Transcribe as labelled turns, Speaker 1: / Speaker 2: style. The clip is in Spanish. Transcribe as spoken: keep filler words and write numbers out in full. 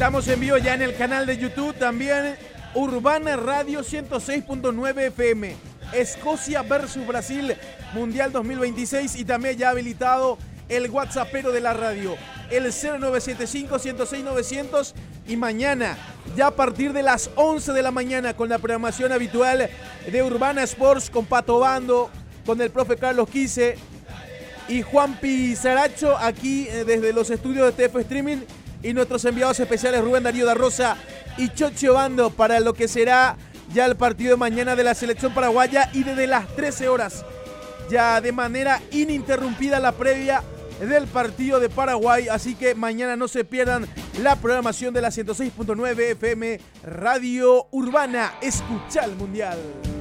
Speaker 1: Estamos en vivo ya en el canal de YouTube, también Urbana Radio ciento seis punto nueve F M. Escocia versus Brasil, Mundial dos mil veintiséis, y también ya habilitado el WhatsAppero de la radio, el cero nueve siete cinco, uno cero seis, novecientos. Y mañana, ya a partir de las once de la mañana, con la programación habitual de Urbana Sports, con Pato Bando, con el profe Carlos Quise y Juan Pizaracho, aquí eh, desde los estudios de T F Streaming, y nuestros enviados especiales Rubén Darío da Rosa y Chocho Bando, para lo que será ya el partido de mañana de la selección paraguaya, y desde las trece horas, ya de manera ininterrumpida, la previa del partido de Paraguay. Así que mañana no se pierdan la programación de la ciento seis punto nueve F M Radio Urbana. Escucha el Mundial.